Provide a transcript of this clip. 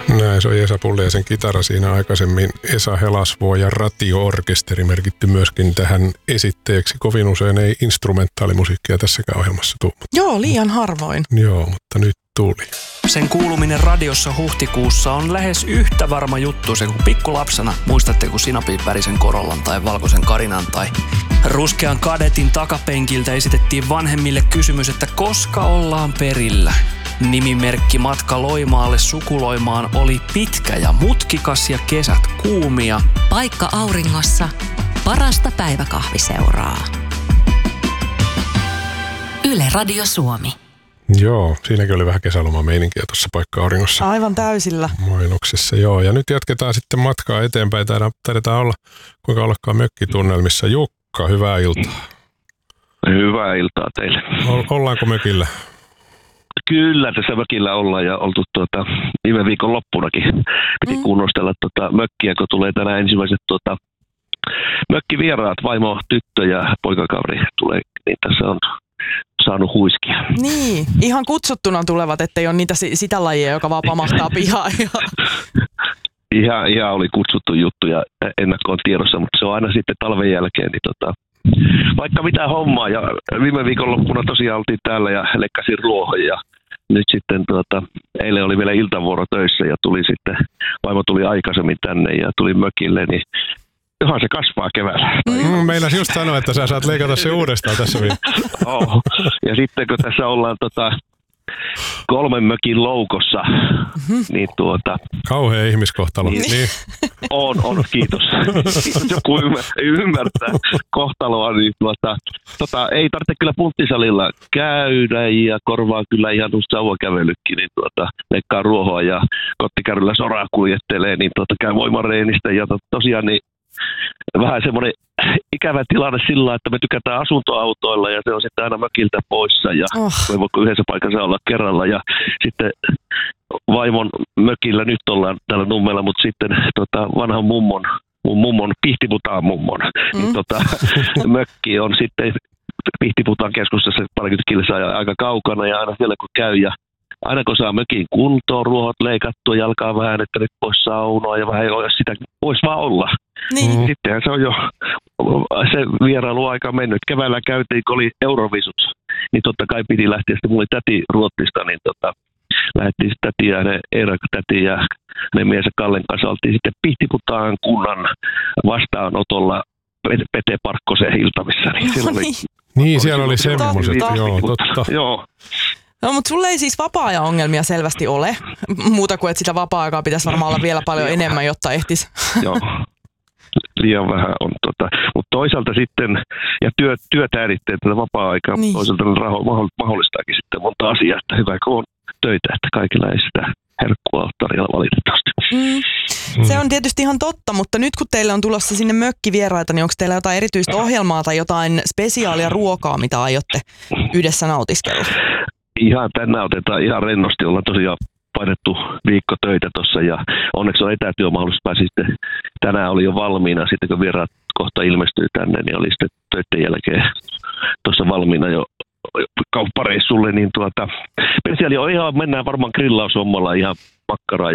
Näin, se on Esa Pulliaisen kitara siinä aikaisemmin. Esa Helasvuo ja Ratio-orkesteri merkitty myöskin tähän esitteeksi. Kovin usein ei instrumentaalimusiikkia tässäkään ohjelmassa tule. Joo, liian harvoin. Joo, mutta nyt tuli. Sen kuuluminen radiossa huhtikuussa on lähes yhtä varma juttu se kuin pikkulapsena. Muistatte, kun sinapin värisen Corollan tai valkoisen Karinan tai ruskean Kadetin takapenkiltä esitettiin vanhemmille kysymys, että koska ollaan perillä. Nimimerkki matka Loimaalle sukuloimaan oli pitkä ja mutkikas ja kesät kuumia. Paikka auringossa, parasta päiväkahviseuraa. Yle Radio Suomi. Joo, siinäkin oli vähän kesälomameininkiä tuossa Paikka-auringossa. Aivan täysillä. Mainoksessa, joo. Ja nyt jatketaan sitten matkaa eteenpäin. Taidetaan olla, kuinka ollakaan mökkitunnelmissa. Jukka, hyvää iltaa. Hyvää iltaa teille. Ollaanko mökillä? Kyllä, tässä mökillä ollaan ja oltu viime viikon loppunakin. Piti kunnostella mökkiä, kun tulee tänään ensimmäiset mökkivieraat, vaimo, tyttö ja poikakaveri tulee, niin tässä on saanut huiskia. Niin, ihan kutsuttuna tulevat, ettei ole niitä sitä lajia, joka vaan pamahtaa pihaan. Ihan oli kutsuttu juttuja ennakkoon tiedossa, mutta se on aina sitten talven jälkeen, niin vaikka mitä hommaa. Ja viime viikonloppuna tosiaan oltiin täällä ja leikkasin ruohon ja nyt sitten eilen oli vielä iltavuoro töissä ja vaimo tuli aikaisemmin tänne ja tuli mökille, niin johan se kasvaa keväällä. Meinasin just sanoa, että sä saat leikata se uudestaan tässä. Ja sitten kun tässä ollaan 3 mökin loukossa, niin kauhea ihmiskohtalo. Niin. On, kiitos. Joku ymmärtää kohtaloa, niin ei tarvitse kyllä punttisalilla käydä ja korvaa kyllä ihan sauvakävelykin, niin leikkaa ruohoa ja kottikärryllä soraa kuljettelee, niin käy voimareenistä ja tosiaan niin vähän semmoinen ikävä tilanne sillä, että me tykätään asuntoautoilla ja se on sitten aina mökiltä poissa ja me voiko yhdessä paikassa olla kerralla ja sitten vaimon mökillä nyt ollaan täällä Nummella, mutta sitten vanhan mummon Pihtiputaan mummon niin mökki on sitten Pihtiputaan keskustassa 40 kilsaa aika kaukana ja aina siellä kun käy ja aina kun saa mökin kuntoon, ruohot leikattua ja alkaa vähän, että nyt pois saunoa ja vähän jos sitä voisi vaan olla. Niin. Sittenhän se on jo se vierailuaika mennyt. Keväällä käytiin, kun oli Eurovisut, niin totta kai piti lähteä. Sitten mulla oli täti Ruotsista, niin lähdettiin täti ja Eera-täti ja ne mies ja Kallen kanssa oltiin sitten Pihtiputaan kunnan vastaanotolla Pete Parkkosen iltavissa. Niin, siellä oli semmoiset, joo, totta. Joo. No, mutta sulle ei siis vapaa-ajan ongelmia selvästi ole. Muuta kuin, että sitä vapaa-aikaa pitäisi varmaan olla vielä paljon enemmän, jotta ehtisi. Joo, liian vähän on. Mutta toisaalta sitten, ja työt äärittää tätä vapaa-aikaa, niin. Toisaalta mahdollistaakin sitten monta asiaa, että hyvä kun on töitä, että kaikilla ei sitä herkkua ole tarjolla valitettavasti. Se on tietysti ihan totta, mutta nyt kun teille on tulossa sinne mökkivieraita, niin onko teillä jotain erityistä ohjelmaa tai jotain spesiaalia ruokaa, mitä aiotte yhdessä nautiskella? Ihan tänään otetaan ihan rennosti, ollaan tosiaan painettu viikko töitä tuossa ja onneksi on etätyömahdollisuus, pääsi sitten tänään oli jo valmiina, sitten kun vieraat kohta ilmestyy tänne, niin oli sitten töiden jälkeen tuossa valmiina jo kauppareissulle, niin spesiaali on ihan, mennään varmaan grillaushommalla ihan makkaraa